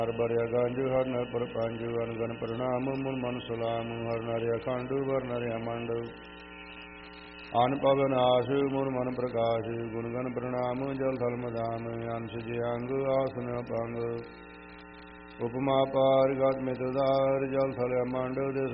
ਹਰ ਬਰਿਆ ਗੰਜ ਹਰ ਨਰ ਪਰ ਪੰਜ ਅਨ ਗਨ ਪ੍ਰਣਾਮ ਮੁਨ ਮਨ ਸਲਾਮ ਹਰ ਨਰਿਆ ਖੰਡ ਵਰ ਨਰਿਆ ਮੰਡ ਅਨ ਪਵਨ ਆਸ ਮੁਨ ਮਨ ਪ੍ਰਕਾਸ਼ ਗੁਣ ਗਨ ਪ੍ਰਣਾਮ ਜਲ ਥਲ ਮਦਾਮ ਅੰਸ਼ ਜਿਅੰਗ ਆਸਨ ਪੰਗ ਉਪਮਾ ਪਾਰ ਗਤ ਮਿਤ ਦਾਰ ਜਲ ਥਲ ਮੰਡ